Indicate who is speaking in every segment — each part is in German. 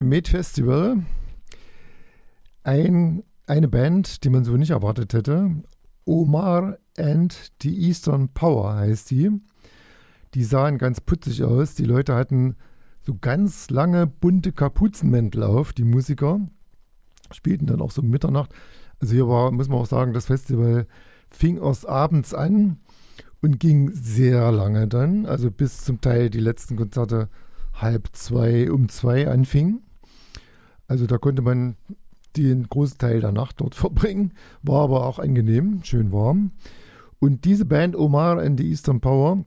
Speaker 1: Med Festival. Eine Band, die man so nicht erwartet hätte. Omar and the Eastern Power heißt die. Die sahen ganz putzig aus. Die Leute hatten so ganz lange bunte Kapuzenmäntel auf, die Musiker. Spielten dann auch so um Mitternacht. Also hier war, muss man auch sagen, das Festival fing erst abends an und ging sehr lange dann. Also bis zum Teil die letzten Konzerte 1:30, um 2 anfingen. Also da konnte man den großen Teil der Nacht dort verbringen. War aber auch angenehm, schön warm. Und diese Band Omar and the Eastern Power,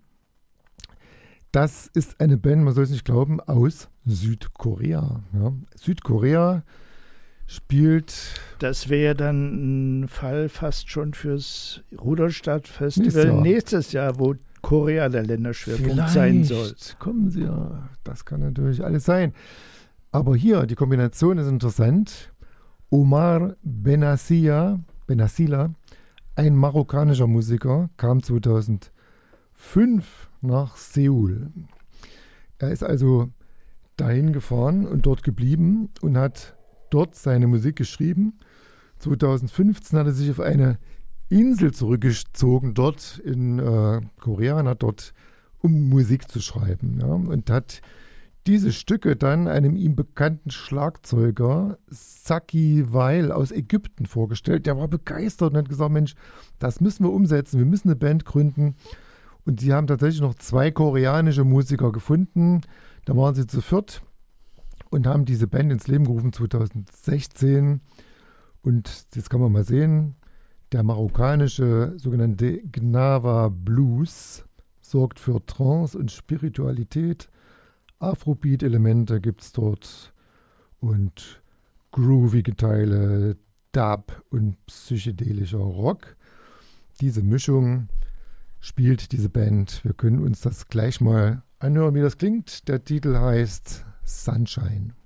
Speaker 1: das ist eine Band, man soll es nicht glauben, aus Südkorea. Ja. Südkorea spielt...
Speaker 2: Das wäre dann ein Fall fast schon fürs Rudolstadt-Festival nächstes Jahr, wo Korea der Länderschwerpunkt sein soll.
Speaker 1: Kommen Sie ja, das kann natürlich alles sein. Aber hier, die Kombination ist interessant. Omar Benazila, ein marokkanischer Musiker, kam 2005 nach Seoul. Er ist also dahin gefahren und dort geblieben und hat dort seine Musik geschrieben. 2015 hat er sich auf eine Insel zurückgezogen, dort in Korea, und hat dort, um Musik zu schreiben. Ja, und hat diese Stücke dann einem ihm bekannten Schlagzeuger Saki Weil aus Ägypten vorgestellt. Der war begeistert und hat gesagt, Mensch, das müssen wir umsetzen, wir müssen eine Band gründen. Und sie haben tatsächlich noch 2 koreanische Musiker gefunden. Da waren sie zu viert und haben diese Band ins Leben gerufen 2016. Und jetzt kann man mal sehen, der marokkanische sogenannte Gnawa Blues sorgt für Trance und Spiritualität. Afrobeat-Elemente gibt es dort und groovige Teile, Dub und psychedelischer Rock. Diese Mischung spielt diese Band. Wir können uns das gleich mal anhören, wie das klingt. Der Titel heißt Sunshine.